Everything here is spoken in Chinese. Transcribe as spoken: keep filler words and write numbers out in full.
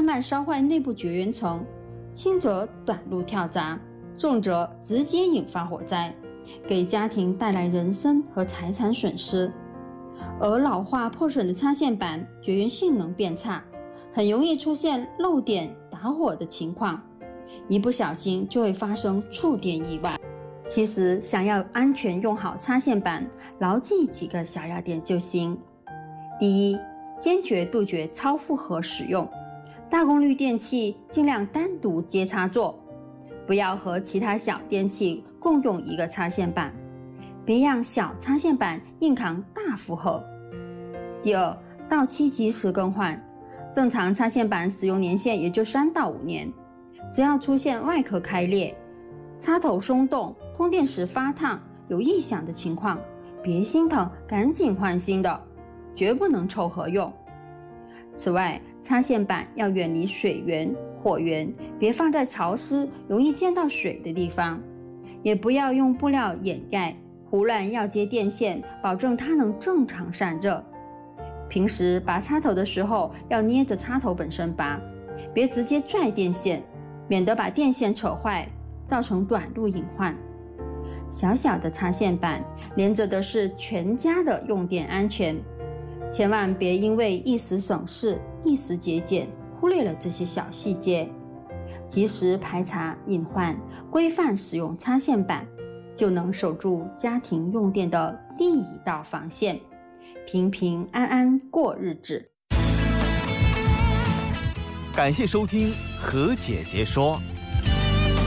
慢烧坏内部绝缘层，轻则短路跳闸，重则直接引发火灾，给家庭带来人身和财产损失。而老化破损的插线板绝缘性能变差，很容易出现漏电打火的情况，一不小心就会发生触电意外。其实想要安全用好插线板，牢记几个小要点就行。第一，坚决杜绝超负荷使用，大功率电器尽量单独接插座，不要和其他小电器共用一个插线板，别让小插线板硬扛大负荷。第二，到期及时更换，正常插线板使用年限也就三到五年，只要出现外壳开裂、插头松动、通电时发烫、有异响的情况，别心疼，赶紧换新的，绝不能凑合用。此外，插线板要远离水源、火源，别放在潮湿、容易溅到水的地方，也不要用布料掩盖，胡乱要接电线，保证它能正常散热。平时拔插头的时候，要捏着插头本身拔，别直接拽电线，免得把电线扯坏，造成短路隐患。小小的插线板连着的是全家的用电安全，千万别因为一时省事、一时节俭，忽略了这些小细节。及时排查隐患，规范使用插线板，就能守住家庭用电的第一道防线，平平安安过日子。 感谢收听何姐姐说。